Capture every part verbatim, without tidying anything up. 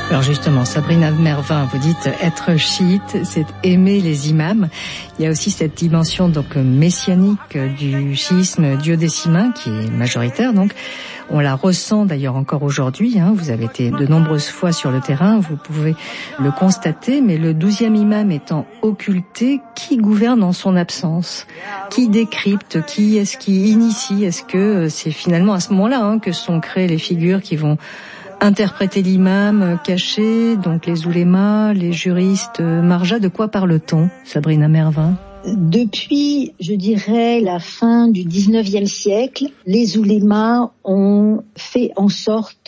Alors justement, Sabrina Mervin, vous dites être chiite, c'est aimer les imams. Il y a aussi cette dimension donc messianique du chiisme duodécimain qui est majoritaire. Donc, on la ressent d'ailleurs encore aujourd'hui. Hein. Vous avez été de nombreuses fois sur le terrain, vous pouvez le constater. Mais le douzième imam étant occulté, qui gouverne en son absence? Qui décrypte? Qui est-ce qui initie? Est-ce que c'est finalement à ce moment-là hein, que sont créées les figures qui vont interpréter l'imam caché, donc les oulémas, les juristes marja? De quoi parle-t-on, Sabrina Mervin? Depuis, je dirais, la fin du dix-neuvième siècle, les oulémas ont fait en sorte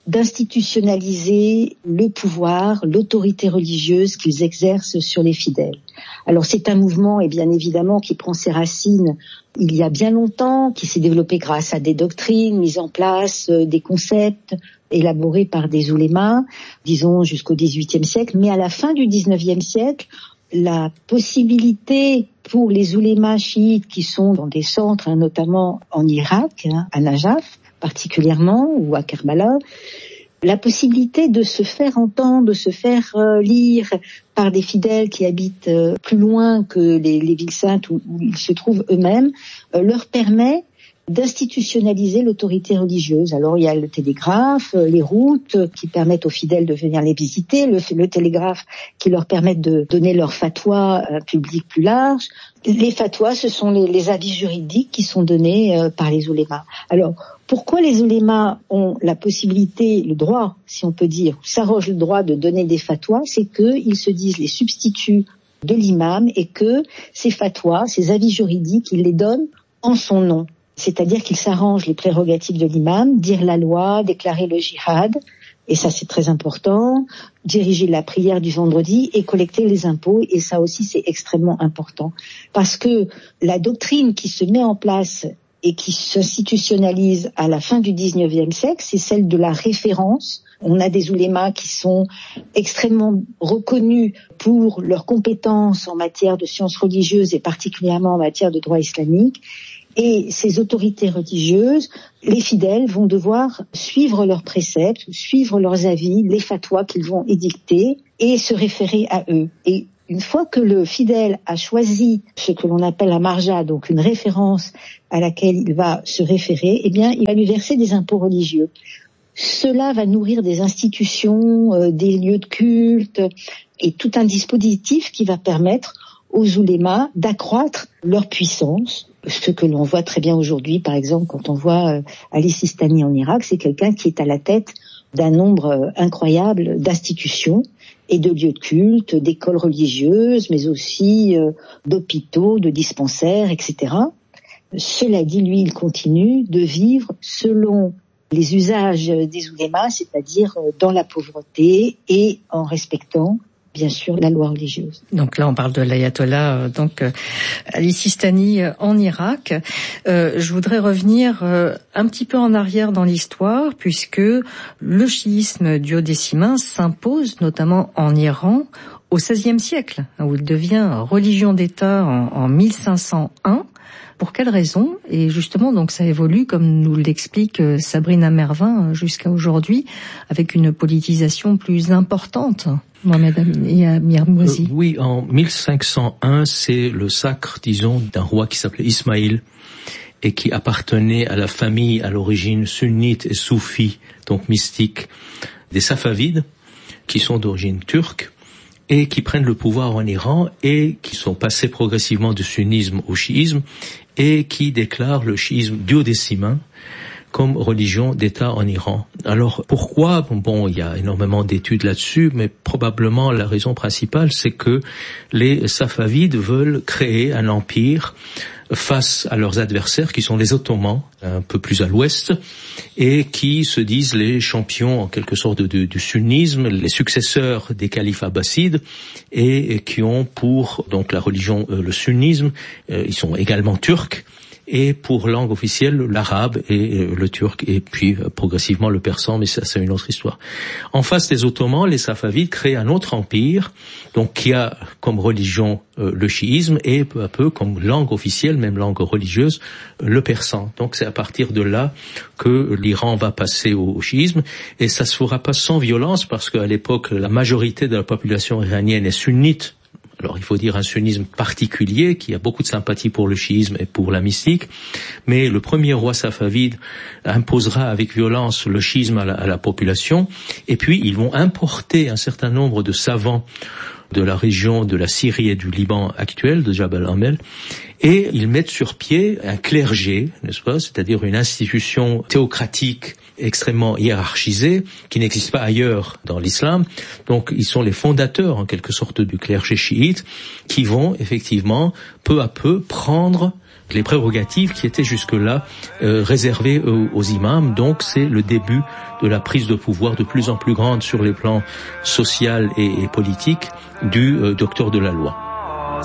d'institutionnaliser le pouvoir, l'autorité religieuse qu'ils exercent sur les fidèles. Alors c'est un mouvement, et bien évidemment, qui prend ses racines il y a bien longtemps, qui s'est développé grâce à des doctrines mises en place, euh, des concepts élaborés par des oulémas, disons jusqu'au dix-huitième siècle. Mais à la fin du dix-neuvième siècle, la possibilité pour les oulémas chiites qui sont dans des centres, hein, notamment en Irak, hein, à Najaf particulièrement, ou à Karbala, la possibilité de se faire entendre, de se faire euh, lire par des fidèles qui habitent euh, plus loin que les, les villes saintes où, où ils se trouvent eux-mêmes, euh, leur permet d'institutionnaliser l'autorité religieuse. Alors il y a le télégraphe, euh, les routes euh, qui permettent aux fidèles de venir les visiter, le, le télégraphe qui leur permet de donner leur fatwa à un public plus large. Les fatwas, ce sont les, les avis juridiques qui sont donnés euh, par les oulémas. Alors, pourquoi les oulémas ont la possibilité, le droit, si on peut dire, s'arrogent le droit de donner des fatwas? C'est qu'ils se disent les substituts de l'imam et que ces fatwas, ces avis juridiques, ils les donnent en son nom. C'est-à-dire qu'ils s'arrangent les prérogatives de l'imam, dire la loi, déclarer le jihad, et ça c'est très important, diriger la prière du vendredi et collecter les impôts, et ça aussi c'est extrêmement important. Parce que la doctrine qui se met en place et qui s'institutionnalise à la fin du dix-neuvième siècle, c'est celle de la référence. On a des oulémas qui sont extrêmement reconnus pour leurs compétences en matière de sciences religieuses et particulièrement en matière de droit islamique. Et ces autorités religieuses, les fidèles vont devoir suivre leurs préceptes, suivre leurs avis, les fatwas qu'ils vont édicter et se référer à eux. Et une fois que le fidèle a choisi ce que l'on appelle la marja, donc une référence à laquelle il va se référer, eh bien, il va lui verser des impôts religieux. Cela va nourrir des institutions, euh, des lieux de culte et tout un dispositif qui va permettre aux oulémas d'accroître leur puissance. Ce que l'on voit très bien aujourd'hui, par exemple, quand on voit euh, Ali Sistani en Irak, c'est quelqu'un qui est à la tête d'un nombre euh, incroyable d'institutions et de lieux de culte, d'écoles religieuses, mais aussi euh, d'hôpitaux, de dispensaires, et cetera. Cela dit, lui, il continue de vivre selon les usages des oulémas, c'est-à-dire dans la pauvreté et en respectant, bien sûr, la loi religieuse. Donc là, on parle de l'ayatollah, donc euh, Ali Sistani euh, en Irak. Euh, je voudrais revenir euh, un petit peu en arrière dans l'histoire, puisque le chiisme duodécimain s'impose notamment en Iran au seizième siècle, où il devient religion d'État en, en mille cinq cent un. Pour quelles raisons? Et justement, donc ça évolue, comme nous l'explique Sabrina Mervin, jusqu'à aujourd'hui, avec une politisation plus importante. Mohamed Amir Mouazi. Euh, oui, en mille cinq cent un, c'est le sacre, disons, d'un roi qui s'appelait Ismaïl et qui appartenait à la famille à l'origine sunnite et soufie, donc mystique, des Safavides, qui sont d'origine turque et qui prennent le pouvoir en Iran et qui sont passés progressivement du sunnisme au chiisme et qui déclarent le chiisme duodécimain comme religion d'État en Iran. Alors pourquoi? Bon, il y a énormément d'études là-dessus, mais probablement la raison principale, c'est que les Safavides veulent créer un empire face à leurs adversaires qui sont les Ottomans, un peu plus à l'ouest, et qui se disent les champions en quelque sorte du, du sunnisme, les successeurs des califes abbassides, et, et qui ont pour donc la religion, euh, le sunnisme, euh, ils sont également turcs, et pour langue officielle l'arabe et le turc, et puis progressivement le persan, mais ça c'est une autre histoire. En face des Ottomans, les Safavides créent un autre empire, donc qui a comme religion euh, le chiisme et peu à peu comme langue officielle, même langue religieuse, le persan. Donc c'est à partir de là que l'Iran va passer au, au chiisme, et ça se fera pas sans violence, parce qu'à l'époque la majorité de la population iranienne est sunnite. Alors il faut dire un sunnisme particulier qui a beaucoup de sympathie pour le chiisme et pour la mystique, mais le premier roi safavide imposera avec violence le chiisme à la, à la population, et puis ils vont importer un certain nombre de savants de la région de la Syrie et du Liban actuel, de Jabal Amel, et ils mettent sur pied un clergé, n'est-ce pas, c'est-à-dire une institution théocratique extrêmement hiérarchisée, qui n'existe pas ailleurs dans l'islam. Donc ils sont les fondateurs en quelque sorte du clergé chiite, qui vont effectivement peu à peu prendre les prérogatives qui étaient jusque-là euh, réservées aux, aux imams. Donc c'est le début de la prise de pouvoir de plus en plus grande sur les plans social et, et politique du euh, docteur de la loi.